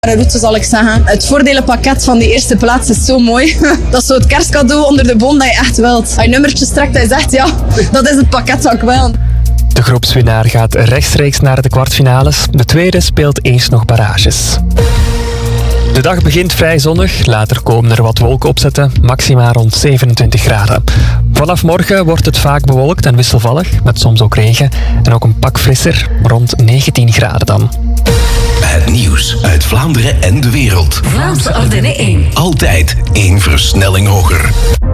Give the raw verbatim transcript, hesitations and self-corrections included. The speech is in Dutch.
route, zal ik zeggen. Het voordelenpakket van die eerste plaats is zo mooi. Dat is zo het kerstcadeau onder de boom dat je echt wilt. Als je nummertjes trekt en je zegt, ja, dat is het pakket dat ik wil. De groepswinnaar gaat rechtstreeks naar de kwartfinales. De tweede speelt eerst nog barrages. De dag begint vrij zonnig, later komen er wat wolken opzetten, maxima rond zevenentwintig graden. Vanaf morgen wordt het vaak bewolkt en wisselvallig, met soms ook regen en ook een pak frisser, rond negentien graden dan. Het nieuws uit Vlaanderen en de wereld. Vlaamse Ardennen één. Altijd één versnelling hoger.